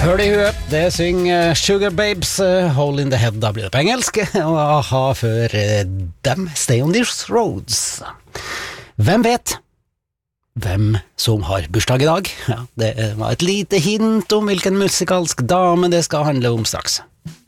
Høl i huet, det synger Sugar Babes, Hole in the Head, da blir det på engelsk, og aha før dem, Stay on these roads. Hvem vet hvem som har bursdag i dag? Ja, det var et lite hint om hvilken musikalsk dame det skal handle om straks.